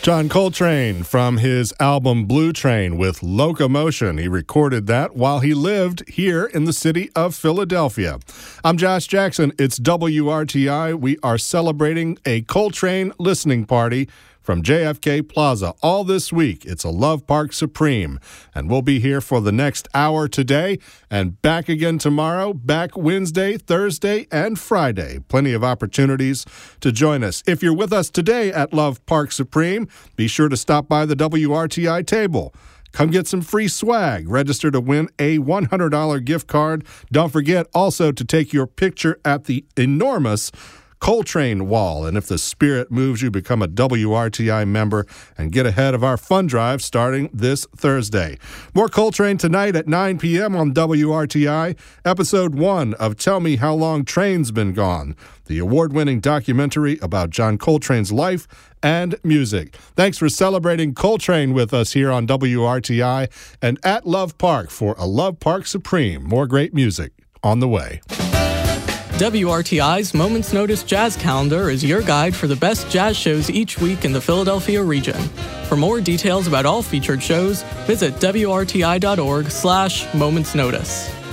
John Coltrane from his album Blue Train with Locomotion. He recorded that while he lived here in the city of Philadelphia. I'm Josh Jackson. It's WRTI. We are celebrating a Coltrane listening party from JFK Plaza all this week. It's a Love Park Supreme, and we'll be here for the next hour today and back again tomorrow, back Wednesday, Thursday, and Friday. Plenty of opportunities to join us. If you're with us today at Love Park Supreme, be sure to stop by the WRTI table. Come get some free swag. Register to win a $100 gift card. Don't forget also to take your picture at the enormous Coltrane Wall. And if the spirit moves you, become a WRTI member and get ahead of our fund drive starting this Thursday. More Coltrane tonight at 9 p.m. on WRTI, Episode 1 of Tell Me How Long Train's Been Gone, the award-winning documentary about John Coltrane's life and music. Thanks for celebrating Coltrane with us here on WRTI and at Love Park for a Love Park Supreme. More great music on the way. WRTI's Moments Notice Jazz Calendar is your guide for the best jazz shows each week in the Philadelphia region. For more details about all featured shows, visit WRTI.org/momentsnotice.